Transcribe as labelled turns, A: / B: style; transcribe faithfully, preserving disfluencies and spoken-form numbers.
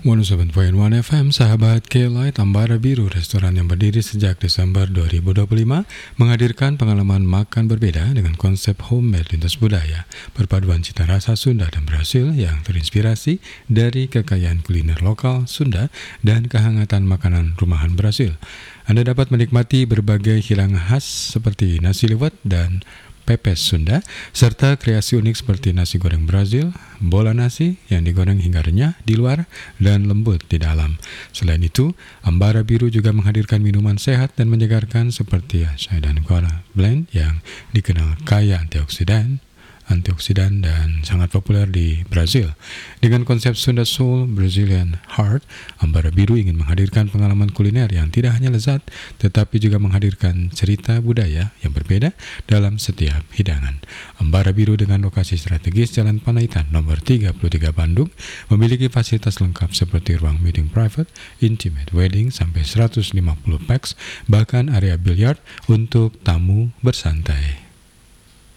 A: seratus tujuh koma satu F M, sahabat K-Light, Ambara Biru, restoran yang berdiri sejak Desember dua ribu dua puluh lima, menghadirkan pengalaman makan berbeda dengan konsep homemade lintas budaya, perpaduan cita rasa Sunda dan Brasil yang terinspirasi dari kekayaan kuliner lokal Sunda dan kehangatan makanan rumahan Brasil. Anda dapat menikmati berbagai hidangan khas seperti nasi liwet dan pepes Sunda, serta kreasi unik seperti nasi goreng Brazil, bola nasi yang digoreng hingga renyah di luar dan lembut di dalam. Selain itu, Ambara Biru juga menghadirkan minuman sehat dan menyegarkan seperti Acai dan Cola Blend yang dikenal kaya antioksidan, antioksidan dan sangat populer di Brazil. Dengan konsep Sunda Soul Brazilian Heart, Ambara Biru ingin menghadirkan pengalaman kuliner yang tidak hanya lezat, tetapi juga menghadirkan cerita budaya yang berbeda dalam setiap hidangan. Ambara Biru dengan lokasi strategis Jalan Panaitan nomor tiga puluh tiga Bandung memiliki fasilitas lengkap seperti ruang meeting private, intimate wedding sampai seratus lima puluh pax, bahkan area biliar untuk tamu bersantai.